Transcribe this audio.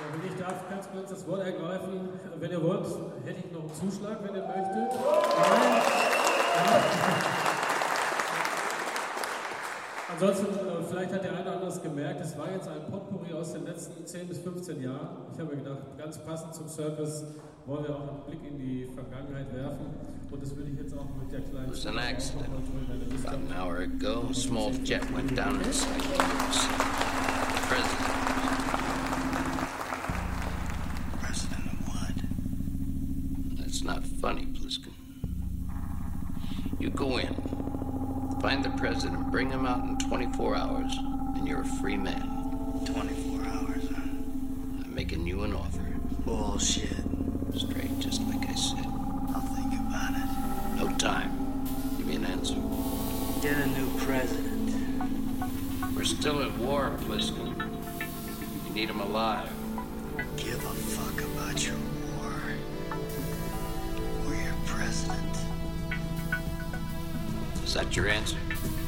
Wenn ich darf ganz kurz das Wort ergreifen. Wenn ihr wollt, hätte ich noch einen Zuschlag, wenn ihr möchtet. Nein. Ansonsten, vielleicht hat der eine oder andere gemerkt, es war jetzt ein Potpourri aus den letzten 10 bis 15 Jahren. Ich habe mir gedacht, ganz passend zum Circus wollen wir auch einen Blick in die Vergangenheit werfen. Und das würde ich jetzt auch mit der kleinen... It was an accident. About an hour ago, a small jet went down inside yours. President. President of what? That's not funny, Pliskin. You go in, find the president, bring him out in 24 hours, and you're a free man. 24 hours, huh? I'm making you an offer. Bullshit. Straight, just like I said. I'll think about it. No time. Give me an answer. Get a new president. We're still at war, Pliskin. You need him alive. Don't give a fuck about your war. Or your president. Is that your answer?